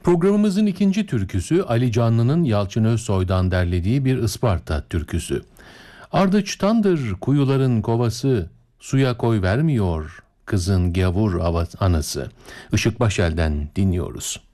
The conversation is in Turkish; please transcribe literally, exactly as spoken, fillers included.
Programımızın ikinci türküsü Ali Canlı'nın Yalçın Özsoy'dan derlediği bir Isparta türküsü. Ardıçtandır kuyuların kovası, suya koy vermiyor kızın gavur anası. Işık Başel'den dinliyoruz.